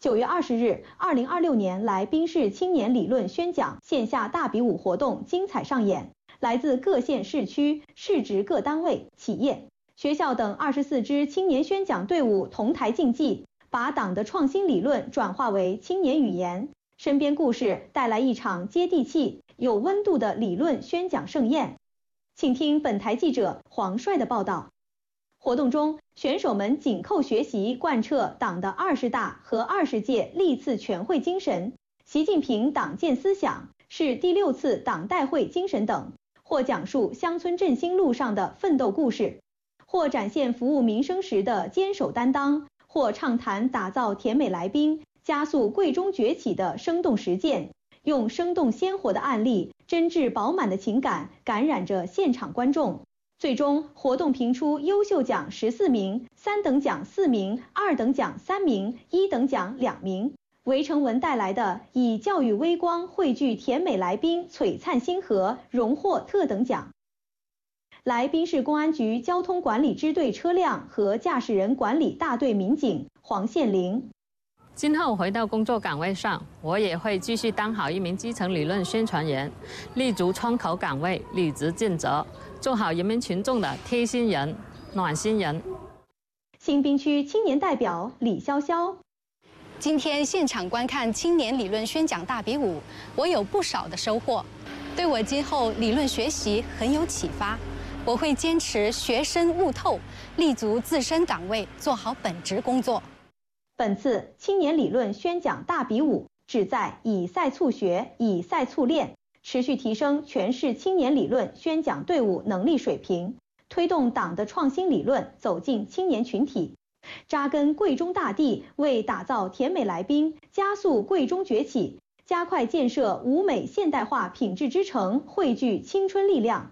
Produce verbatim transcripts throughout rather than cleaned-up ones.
九月二十日，二零二六年来宾市青年理论宣讲线下大比武活动精彩上演，来自各县市区、市直各单位、企业、学校等二十四支青年宣讲队伍同台竞技，把党的创新理论转化为青年语言。身边故事带来一场接地气、有温度的理论宣讲盛宴。请听本台记者黄帅的报道。活动中，选手们紧扣学习，贯彻党的二十大和二十届历次全会精神、习近平党建思想、是第六次党代会精神等，或讲述乡村振兴路上的奋斗故事，或展现服务民生时的坚守担当，或畅谈打造甜美来宾、加速贵中崛起的生动实践，用生动鲜活的案例、真挚饱满的情感感染着现场观众。最终，活动评出优秀奖十四名，三等奖四名，二等奖三名，一等奖两名。韦成文带来的以教育微光汇聚甜美来宾璀璨星河荣获特等奖。来宾市公安局交通管理支队车辆和驾驶人管理大队民警黄宪玲。 今后回到工作岗位上，我也会继续当好一名基层理论宣传员，立足窗口岗位，履职尽责，做好人民群众的贴心人、暖心人。 新宾区青年代表李潇潇， 今天现场观看青年理论宣讲大比武，我有不少的收获，对我今后理论学习很有启发。我会坚持学深悟透，立足自身岗位，做好本职工作。 本次青年理论宣讲大比武旨在以赛促学，以赛促练，持续提升全市青年理论宣讲队伍能力水平，推动党的创新理论走进青年群体，扎根贵中大地，为打造甜美来宾、加速贵中崛起、加快建设吴美现代化品质之城汇聚青春力量。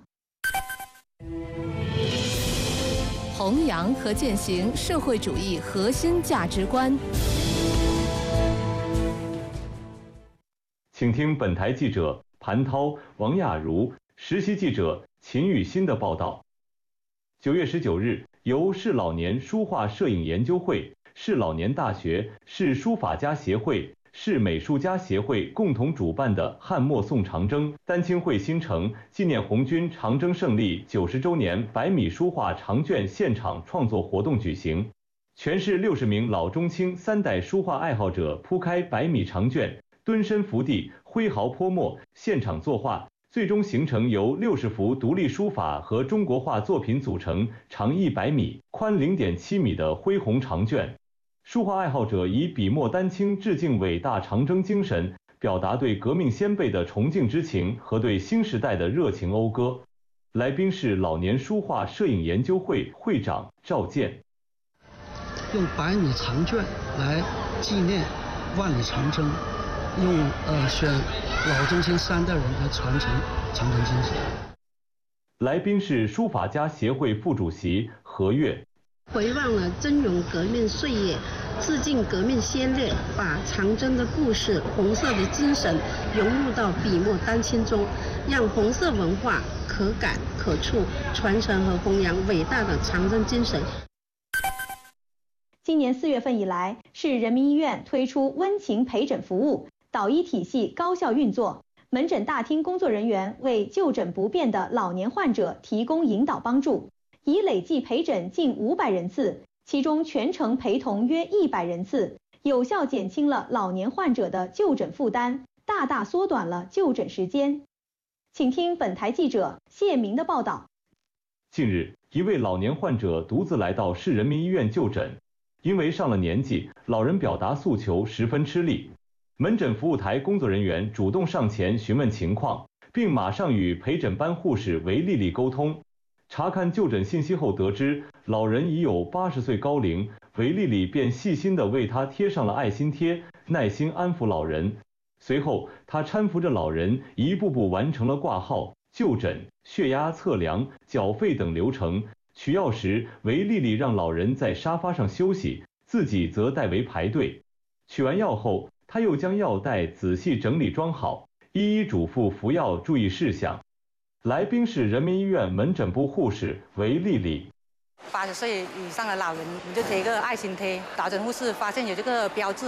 弘扬和践行社会主义核心价值观。 请听本台记者盘涛、王雅茹、实习记者秦雨欣的报道。九月十九日，由市老年书画摄影研究会、市老年大学、市书法家协会、市美术家协会共同主办的汉末宋长征丹青会新城纪念红军长征胜利九十周年百米书画长卷现场创作活动举行。全市六十名老中青三代书画爱好者铺开百米长卷，蹲身伏地，挥毫泼墨，现场作画，最终形成由六十幅独立书法和中国画作品组成，长一百米、宽零点七米的恢宏长卷。书画爱好者以笔墨丹青致敬伟大长征精神，表达对革命先辈的崇敬之情和对新时代的热情讴歌。来宾是老年书画摄影研究会会长赵健。 用百米长卷来纪念万里长征，用呃选老中青三代人来传承长征精神。 来宾是书法家协会副主席何月。 回望了峥嵘革命岁月，致敬革命先烈，把长征的故事、红色的精神融入到笔墨丹青中，让红色文化可感可触，传承和弘扬伟大的长征精神。 今年四月份以来，市人民医院推出温情陪诊服务，导医体系高效运作，门诊大厅工作人员为就诊不便的老年患者提供引导帮助。已累计陪诊近五百人次，其中全程陪同约一百人次，有效减轻了老年患者的就诊负担，大大缩短了就诊时间。请听本台记者谢明的报道。 近日，一位老年患者独自来到市人民医院就诊，因为上了年纪，老人表达诉求十分吃力。门诊服务台工作人员主动上前询问情况，并马上与陪诊班护士韦丽丽沟通。查看就诊信息后得知，老人已有八十岁高龄，韦丽丽便细心地为他贴上了爱心贴，耐心安抚老人。随后，他搀扶着老人一步步完成了挂号、就诊、血压测量、缴费等流程。取药时，韦丽丽让老人在沙发上休息，自己则代为排队。取完药后，他又将药袋仔细整理装好，一一嘱咐服药注意事项。来宾是人民医院门诊部护士韦丽丽。 八十岁以上的老人，你就贴一个爱心贴。打针护士发现有这个标志，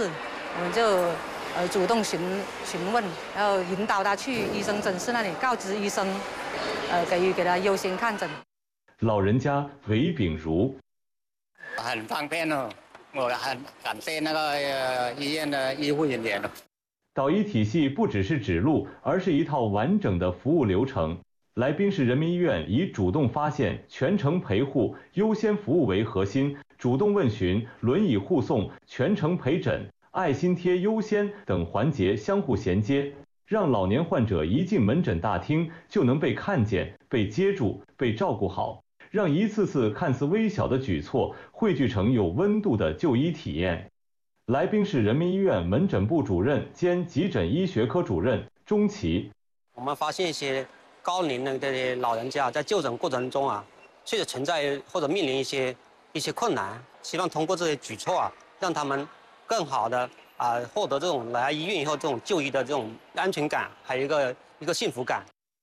我们就呃主动询询问，然后引导他去医生诊室那里告知医生，呃给予给他优先看诊。 老人家韦炳如， 很方便哦，我很感谢那个、呃、医院的医护人员。 导医体系不只是指路，而是一套完整的服务流程。来宾市人民医院以主动发现、全程陪护、优先服务为核心，主动问询、轮椅护送、全程陪诊、爱心贴优先等环节相互衔接，让老年患者一进门诊大厅就能被看见、被接住、被照顾好，让一次次看似微小的举措汇聚成有温度的就医体验。来宾市人民医院门诊部主任兼急诊医学科主任钟琦， 我们发现一些高龄的这些老人家在就诊过程中啊，确实存在或者面临一些一些困难，希望通过这些举措啊，让他们更好的啊获得这种来医院以后这种就医的这种安全感，还有一个一个幸福感。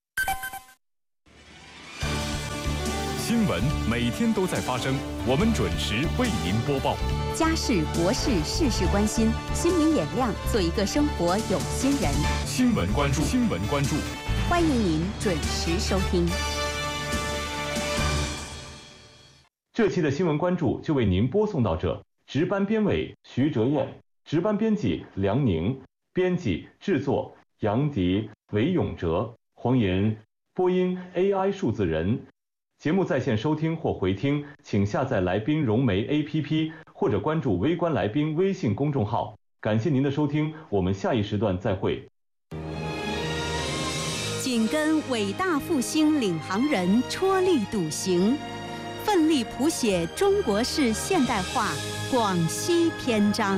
新闻每天都在发生，我们准时为您播报。 家事国事事事关心，心明眼亮，做一个生活有心人。 新闻关注，新闻关注， 欢迎您准时收听。 这期的新闻关注就为您播送到这。值班编委徐哲燕，值班编辑梁宁，编辑制作杨迪、韦永哲、黄岩，播音 A I 数字人。节目在线收听或回听，请下载来宾融媒 A P P 或者关注微观来宾微信公众号。感谢您的收听，我们下一时段再会。 紧跟伟大复兴领航人踔厉笃行，奋力谱写中国式现代化广西篇章。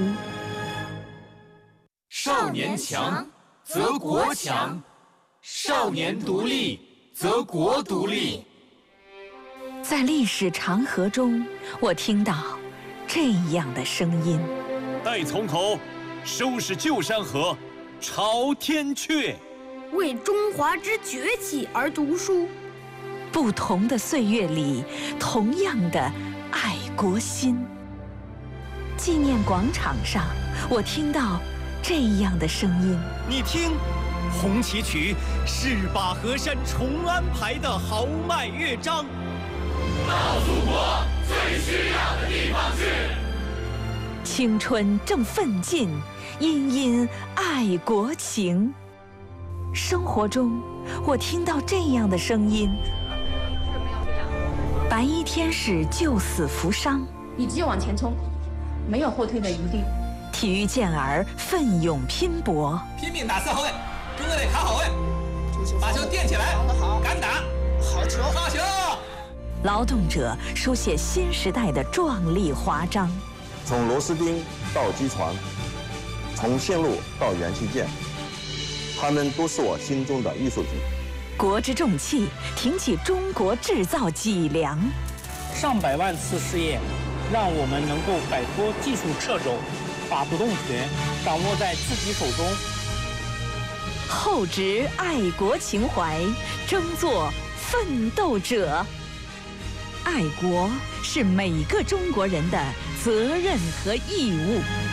少年强则国强，少年独立则国独立。 在历史长河中，我听到这样的声音： 待从头，收拾旧山河，朝天阙。 为中华之崛起而读书。 不同的岁月里，同样的爱国心。纪念广场上，我听到这样的声音： 你听，红旗曲是把河山重安排的豪迈乐章。 到祖国最需要的地方去。 青春正奋进，殷殷爱国情。生活中，我听到这样的声音：白衣天使救死扶伤， 你只有往前冲，没有后退的余地。 体育健儿奋勇拼搏， 拼命打四后卫，中队得卡好位，把球垫起来，敢打，好球，好球。 劳动者书写新时代的壮丽华章。 从螺丝钉到机床，从线路到元器件，他们都是我心中的艺术品。 国之重器，挺起中国制造脊梁。 上百万次试验，让我们能够摆脱技术掣肘，把主动权掌握在自己手中。 厚植爱国情怀，争做奋斗者。爱国是每个中国人的责任和义务。